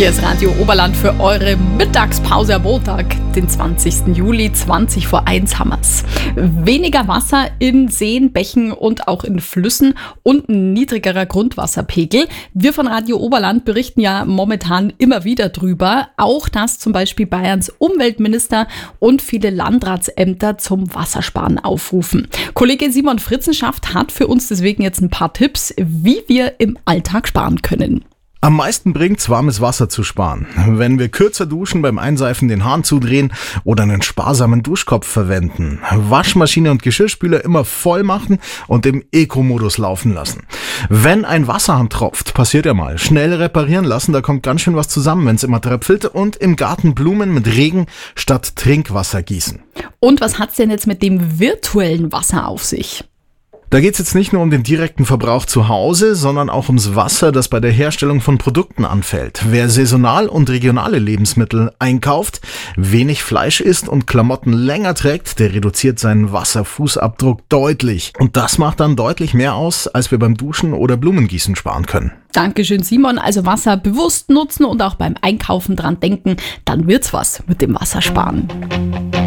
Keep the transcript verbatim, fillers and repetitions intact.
Hier ist Radio Oberland für eure Mittagspause am Montag, den zwanzigsten Juli, zwanzig vor eins Hammers. Weniger Wasser in Seen, Bächen und auch in Flüssen und ein niedrigerer Grundwasserpegel. Wir von Radio Oberland berichten ja momentan immer wieder drüber, auch dass zum Beispiel Bayerns Umweltminister und viele Landratsämter zum Wassersparen aufrufen. Kollege Simon Fritzenschaft hat für uns deswegen jetzt ein paar Tipps, wie wir im Alltag sparen können. Am meisten bringt's, warmes Wasser zu sparen. Wenn wir kürzer duschen, beim Einseifen den Hahn zudrehen oder einen sparsamen Duschkopf verwenden. Waschmaschine und Geschirrspüler immer voll machen und im Eco-Modus laufen lassen. Wenn ein Wasserhahn tropft, passiert ja mal, schnell reparieren lassen, da kommt ganz schön was zusammen, wenn's immer tröpfelt. Und im Garten Blumen mit Regen statt Trinkwasser gießen. Und was hat's denn jetzt mit dem virtuellen Wasser auf sich? Da geht es jetzt nicht nur um den direkten Verbrauch zu Hause, sondern auch ums Wasser, das bei der Herstellung von Produkten anfällt. Wer saisonal und regionale Lebensmittel einkauft, wenig Fleisch isst und Klamotten länger trägt, der reduziert seinen Wasserfußabdruck deutlich. Und das macht dann deutlich mehr aus, als wir beim Duschen oder Blumengießen sparen können. Dankeschön, Simon. Also Wasser bewusst nutzen und auch beim Einkaufen dran denken, dann wird's was mit dem Wassersparen.